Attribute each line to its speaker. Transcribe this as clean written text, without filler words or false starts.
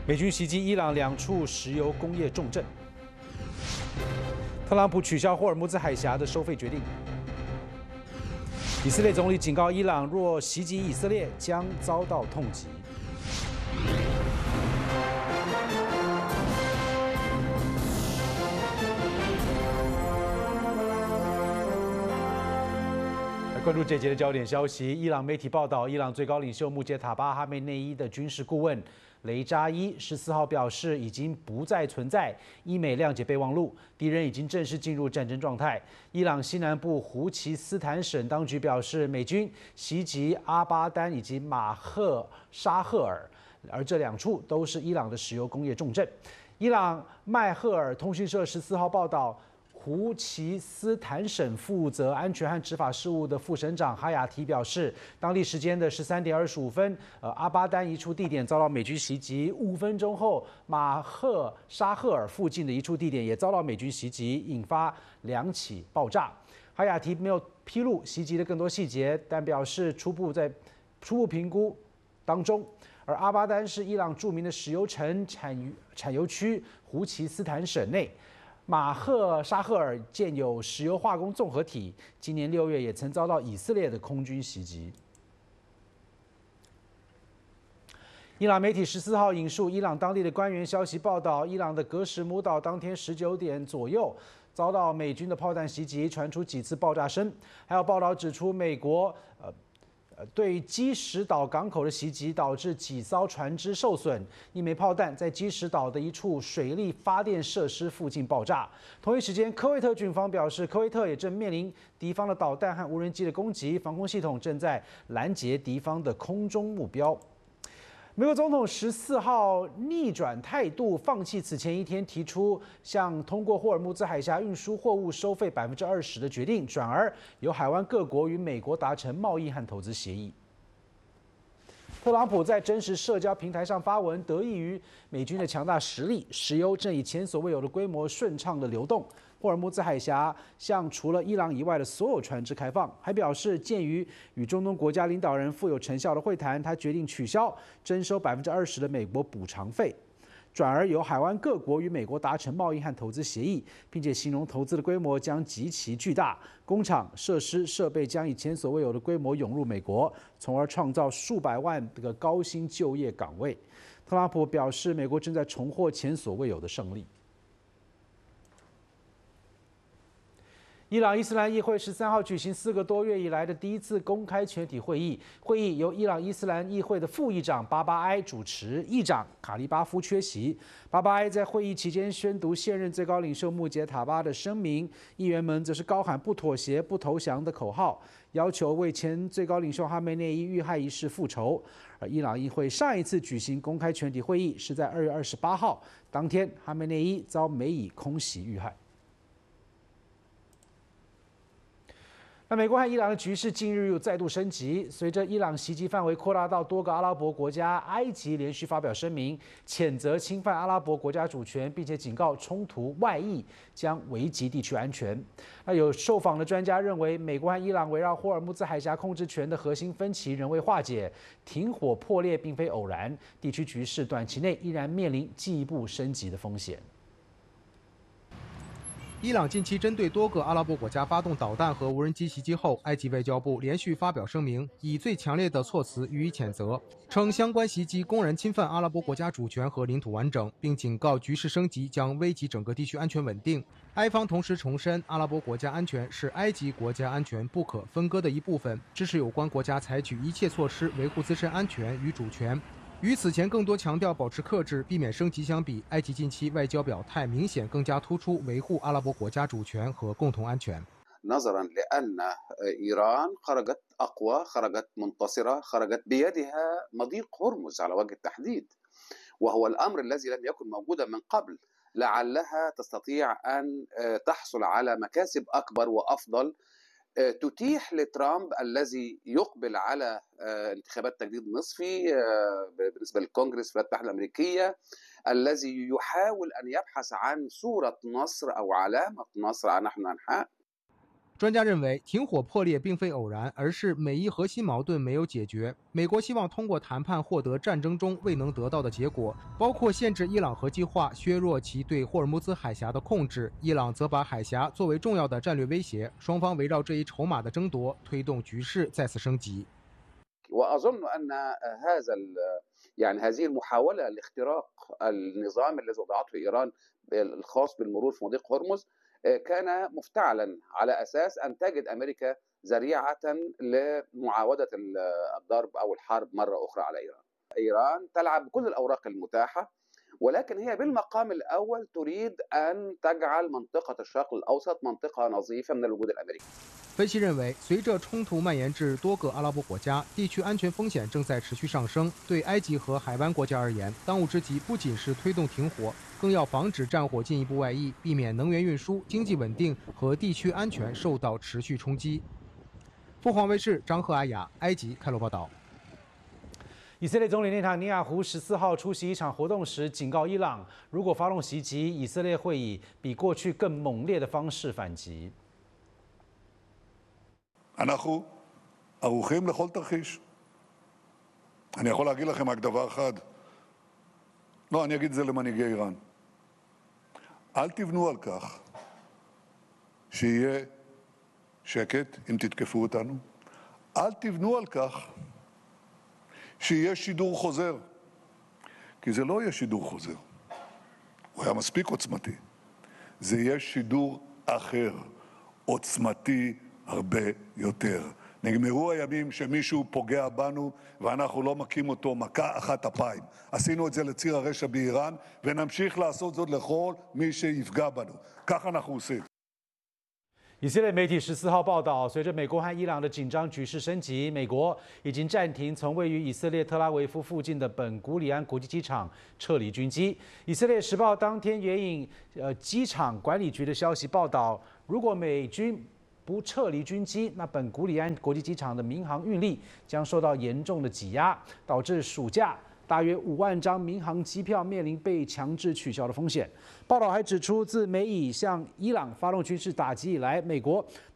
Speaker 1: 美军袭击伊朗2处石油工业重镇。特朗普取消霍尔木兹海峡的收费决定。以色列总理警告伊朗，若袭击以色列，将遭到痛击。关注这节的焦点消息，伊朗媒体报道，伊朗最高领袖穆杰塔巴哈梅内伊的军事顾问雷扎伊14号表示，已经不再存在伊美谅解备忘录，敌人已经正式进入战争状态。伊朗西南部胡奇斯坦省当局表示，美军袭击阿巴丹以及马赫沙赫尔，而这2处都是伊朗的石油工业重镇。伊朗迈赫尔通讯社14号报道。胡奇斯坦省负责安全和执法事务的副省长哈雅提表示，当地时间的13点25分，阿巴丹一处地点遭到美军袭击。5分钟后，马赫沙赫尔附近的一处地点也遭到美军袭击，引发2起爆炸。哈雅提没有披露袭击的更多细节，但表示初步评估当中。而阿巴丹是伊朗著名的石油城产油区，胡奇斯坦省内。马赫沙赫尔建有石油化工综合体，今年6月也曾遭到以色列的空军袭击。伊朗媒体14号引述伊朗当地的官员消息报道，伊朗的格什姆岛当天19点左右遭到美军的炮弹袭击，传出几次爆炸声。还有报道指出，美国对基什岛港口的袭击导致几艘船只受损，一枚炮弹在基什岛的一处水力发电设施附近爆炸。同一时间，科威特军方表示，科威特也正面临敌方的导弹和无人机的攻击，防空系统正在拦截敌方的空中目标。美国总统14号逆转态度，放弃此前一天提出向通过霍尔木兹海峡运输货物收费20%的决定，转而由海湾各国与美国达成贸易和投资协议。特朗普在真实社交平台上发文，得益于美军的强大实力，石油正以前所未有的规模顺畅的流动。霍尔木兹海峡向除了伊朗以外的所有船只开放，还表示，鉴于与中东国家领导人富有成效的会谈，他决定取消征收20%的美国补偿费，转而由海湾各国与美国达成贸易和投资协议，并且形容投资的规模将极其巨大，工厂、设施、设备将以前所未有的规模涌入美国，从而创造数百万个高薪就业岗位。特朗普表示，美国正在重获前所未有的胜利。伊朗伊斯兰议会13号举行4个多月以来的第一次公开全体会议，会议由伊朗伊斯兰议会的副议长巴巴埃主持，议长卡利巴夫缺席。巴巴埃在会议期间宣读现任最高领袖穆杰塔巴的声明，议员们则是高喊"不妥协、不投降"的口号，要求为前最高领袖哈梅内伊遇害一事复仇。而伊朗议会上一次举行公开全体会议是在2月28号，当天哈梅内伊遭美以空袭遇害。那美国和伊朗的局势近日又再度升级，随着伊朗袭击范围扩大到多个阿拉伯国家，埃及连续发表声明，谴责侵犯阿拉伯国家主权，并且警告冲突外溢将危及地区安全。那有受访的专家认为，美国和伊朗围绕霍尔木兹海峡控制权的核心分歧仍未化解，停火破裂并非偶然，地区局势短期内依然面临进一步升级的风险。
Speaker 2: 伊朗近期针对多个阿拉伯国家发动导弹和无人机袭击后，埃及外交部连续发表声明，以最强烈的措辞予以谴责，称相关袭击公然侵犯阿拉伯国家主权和领土完整，并警告局势升级将危及整个地区安全稳定。埃方同时重申，阿拉伯国家安全是埃及国家安全不可分割的一部分，支持有关国家采取一切措施维护自身安全与主权。与此前更多强调保持克制、避免升级相比，埃及近期外交表态明显更加突出维护阿拉伯国家主权和共同安全。
Speaker 3: نظرا لأن إيران خرجت أقوى، خرجت منتصرة، خرجت بيدها مضيق هرمز على وجه التحديد، وهو الأمر الذي لم يكن موجودا من قبل. لعلها تستطيع أن تحصل على مكاسب أكبر وأفضل تتيح لترامب الذي يقبل على انتخابات تجديد نصفي بالنسبة للكونغرس في الولايات المتحدة الأمريكية الذي يحاول أن يبحث عن صورة نصر أو علامة نصر على نحو أنحاء
Speaker 2: 专家认为，停火破裂并非偶然，而是美伊核心矛盾没有解决。美国希望通过谈判获得战争中未能得到的结果，包括限制伊朗核计划、削弱其对霍尔木兹海峡的控制。伊朗则把海峡作为重要的战略威胁，双方围绕这一筹码的争夺，推动局势再次升级。
Speaker 3: وأظن أن يعني هذه المحاولة لاختراق النظام الذي وضعته إيران الخاص بالمرور في مضيق هرمز كان مفتعلا على أساس أن تجد أمريكا ذريعة لمعاودة الضرب أو الحرب مرة أخرى على إيران. إيران تلعب بكل الأوراق المتاحة ولكن هي بالمقام الأول تريد أن تجعل منطقة الشرق الأوسط منطقة نظيفة من الوجود الأمريكي.
Speaker 2: 分析认为，随着冲突蔓延至多个阿拉伯国家，地区安全风险正在持续上升。对埃及和海湾国家而言，当务之急不仅是推动停火，更要防止战火进一步外溢，避免能源运输、经济稳定和地区安全受到持续冲击。凤凰卫视张赫阿雅，埃及开罗报道。
Speaker 1: 以色列总理内塔尼亚胡14号出席一场活动时，警告伊朗，如果发动袭击，以色列会以比过去更猛烈的方式反击。
Speaker 4: אנחנו ערוכים לכל תרחיש. אני יכול להגיד לכם רק דבר אחד. לא, אני אגיד את זה למנהיגי איראן. אל תבנו על כך שיהיה שקט אם תתקפו אותנו. אל תבנו על כך שיהיה שידור חוזר. כי זה לא יהיה שידור חוזר. הוא היה מספיק עוצמתי. זה יהיה שידור אחר, עוצמתי, הרבה יותר. נגמרו הימים שמישהו פוגע בנו ואנחנו לא מכים אותו מכה אחת אפיים. עשינו את זה לציר הרשע באיראן ונמשיך לעשות זאת לכל מי שיפגע בנו. כך אנחנו עושים.
Speaker 1: 以色列媒体14号报道，随着美国和伊朗的紧张局势升级，美国已经暂停从位于以色列特拉维夫附近的本古里安国际机场撤离军机。以色列时报当天援引机场管理局的消息报道，如果美军不撤离军机，那本古里安国际机场的民航运力将受到严重的挤压，导致暑假大约5万张民航机票面临被强制取消的风险。报道还指出，自美以向伊朗发动军事打击以来，美国